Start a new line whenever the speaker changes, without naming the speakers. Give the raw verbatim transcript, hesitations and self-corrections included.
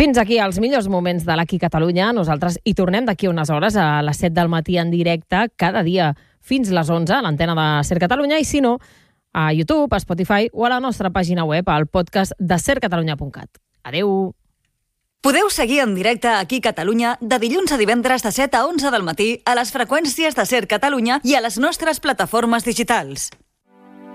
Fins aquí els millors moments de l'Aquí Catalunya. Nosaltres hi tornem d'aquí unes hores a les set del matí en directe, cada dia fins les onze a l'antena de Ser Catalunya, i si no, a YouTube, a Spotify o a la nostra pàgina web, al podcast de ser catalunya punt cat. Adeu!
Podeu seguir en directe Aquí Catalunya de dilluns a divendres de set a onze del matí a les freqüències de Ser Catalunya i a les nostres plataformes digitals.